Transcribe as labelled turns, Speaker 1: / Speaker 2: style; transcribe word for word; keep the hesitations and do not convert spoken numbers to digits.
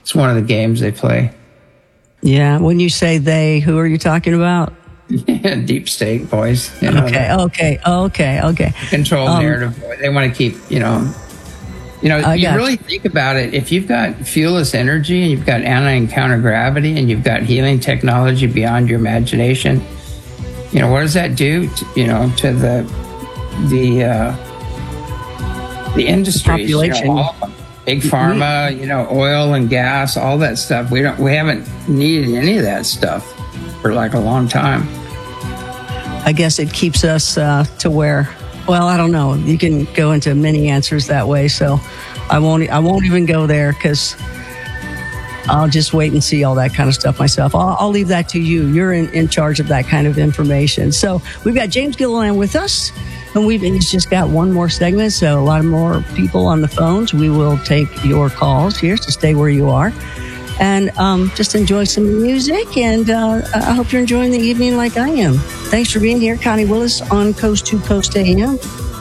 Speaker 1: It's one of the games they play.
Speaker 2: Yeah. When you say they, who are you talking about?
Speaker 1: Deep state boys. You know,
Speaker 2: okay, okay, okay, okay.
Speaker 1: Control
Speaker 2: um,
Speaker 1: narrative. They want to keep, you know, you know. I you really you. think about it. If you've got fuelless energy and you've got anti and counter gravity and you've got healing technology beyond your imagination, you know, what does that do? To, you know, to the the uh, the industry,
Speaker 2: population.
Speaker 1: You know, big pharma, you know, oil and gas, all that stuff. We don't. We haven't needed any of that stuff for like a long time.
Speaker 2: I guess it keeps us uh, to where, well, I don't know. You can go into many answers that way, so I won't. I won't even go there because I'll just wait and see all that kind of stuff myself. I'll, I'll leave that to you. You're in, in charge of that kind of information. So we've got James Gilliland with us, and we've he's just got one more segment. So a lot of more people on the phones. We will take your calls here, so stay where you are. And um, just enjoy some music, and uh, I hope you're enjoying the evening like I am. Thanks for being here, Connie Willis on Coast to Coast A M.